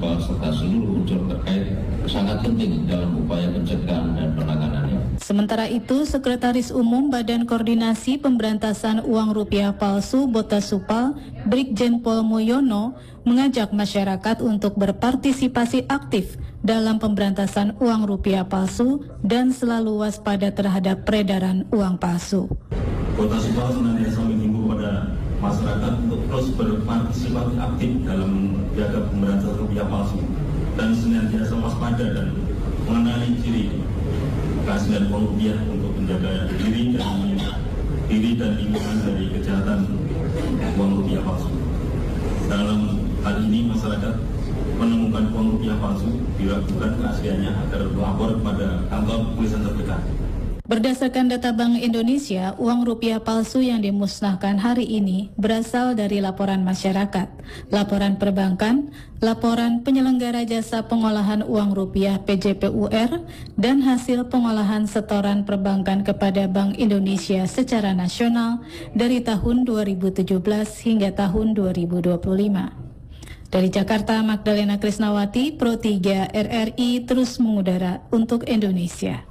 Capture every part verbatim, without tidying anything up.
municipal serta seluruh unsur terkait sangat penting dalam upaya pencegahan dan penanganannya. Sementara itu, Sekretaris Umum Badan Koordinasi Pemberantasan Uang Rupiah Palsu Bota Supal, Brigjen Pol Mulyono, mengajak masyarakat untuk berpartisipasi aktif dalam pemberantasan uang rupiah palsu dan selalu waspada terhadap peredaran uang palsu. Bota Supal senantiasa menghimbau pada masyarakat untuk terus berpartisipasi aktif dalam menjaga pemberantasan rupiah palsu dan senantiasa waspada dan mengenali ciri keaslian uang rupiah untuk menjaga diri dan diri dan lingkungan dari kejahatan uang rupiah palsu. Dalam hal ini masyarakat menemukan uang rupiah palsu diragukan keasliannya agar melapor kepada kantor kepolisian terdekat. Berdasarkan data Bank Indonesia, uang rupiah palsu yang dimusnahkan hari ini berasal dari laporan masyarakat, laporan perbankan, laporan penyelenggara jasa pengolahan uang rupiah P J P U R, dan hasil pengolahan setoran perbankan kepada Bank Indonesia secara nasional dari tahun dua ribu tujuh belas hingga tahun dua ribu dua puluh lima. Dari Jakarta, Magdalena Krisnawati, Pro tiga R R I terus mengudara untuk Indonesia.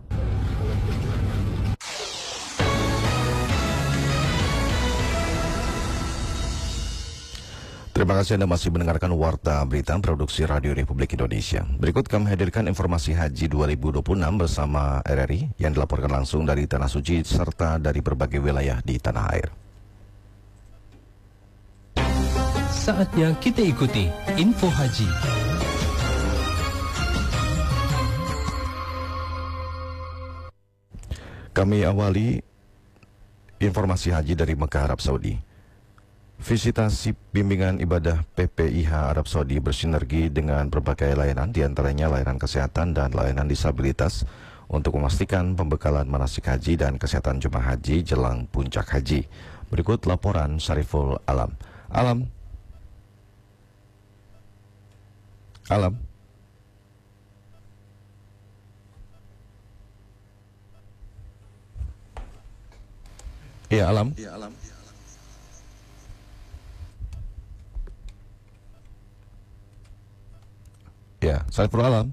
Terima kasih Anda masih mendengarkan Warta Berita Produksi Radio Republik Indonesia. Berikut kami hadirkan informasi Haji dua ribu dua puluh enam bersama R R I yang dilaporkan langsung dari Tanah Suci serta dari berbagai wilayah di tanah air. Saatnya kita ikuti Info Haji. Kami awali informasi haji dari Mekah, Arab Saudi. Visitasi bimbingan ibadah P P I H Arab Saudi bersinergi dengan berbagai layanan, diantaranya layanan kesehatan dan layanan disabilitas untuk memastikan pembekalan manasik haji dan kesehatan jemaah haji jelang puncak haji. Berikut laporan Syariful Alam. Alam. Alam. Iya, Alam. Iya, Alam. Ya, Saiful Alam.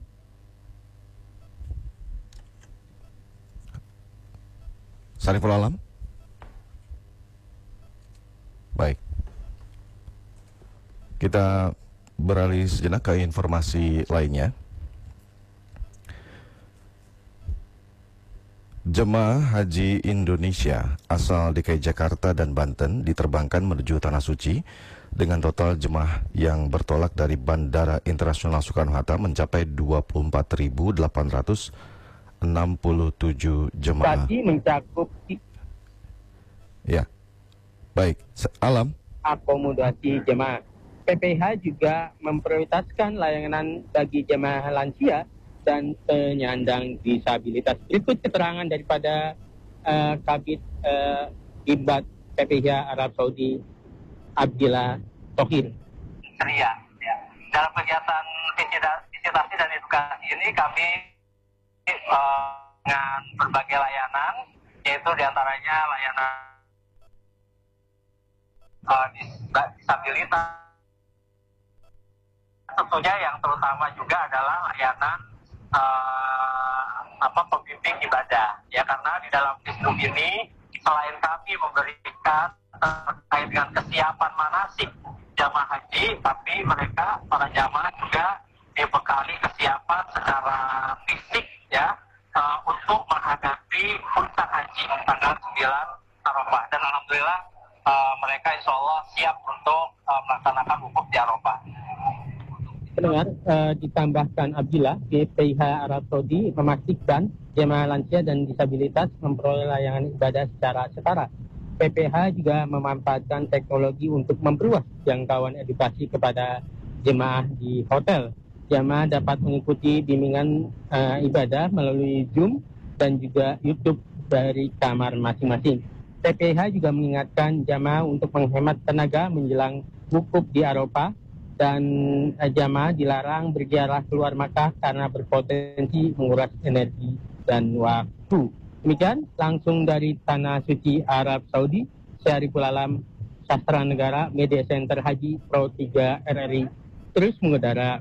Saiful Alam. Baik. Kita beralih sejenak ke informasi lainnya. Jemaah Haji Indonesia asal D K I Jakarta dan Banten diterbangkan menuju Tanah Suci dengan total jemaah yang bertolak dari Bandara Internasional Soekarno-Hatta mencapai dua puluh empat ribu delapan ratus enam puluh tujuh jemaah. Tadi mencakup Ya, baik. Alam. Akomodasi jemaah. P P H juga memprioritaskan layanan bagi jemaah lansia dan penyandang disabilitas. Berikut keterangan daripada uh, Kabid uh, Ibad P P H Arab Saudi, Abdillah Tohir. Ya, ya. Dalam kegiatan visitasi dan edukasi ini kami uh, dengan berbagai layanan, yaitu diantaranya layanan uh, dis disabilitas. Tentunya yang terutama juga adalah layanan uh, apa pembimbing ibadah, ya, karena di dalam sistem ini selain kami memberikan terkait dengan kesiapan manasik jamaah haji, tapi mereka para jamaah juga dibekali kesiapan secara fisik, ya, uh, untuk menghadapi puncak haji tanggal sembilan Arafah, dan alhamdulillah uh, mereka insya Allah siap untuk uh, melaksanakan wukuf di Arafah. Pendengar, uh, ditambahkan Abdillah, P P I H Arab Saudi memastikan jemaah lansia dan disabilitas memperoleh layanan ibadah secara setara. P P H juga memanfaatkan teknologi untuk memperluas jangkauan edukasi kepada jemaah di hotel. Jemaah dapat mengikuti bimbingan uh, ibadah melalui Zoom dan juga YouTube dari kamar masing-masing. P P H juga mengingatkan jemaah untuk menghemat tenaga menjelang wukuf di Arafah, dan jamaah dilarang berziarah keluar Makkah karena berpotensi menguras energi dan waktu. Demikian langsung dari Tanah Suci Arab Saudi, Syariful Alam, Sastra Negara, Media Center Haji Pro tiga R R I terus mengudara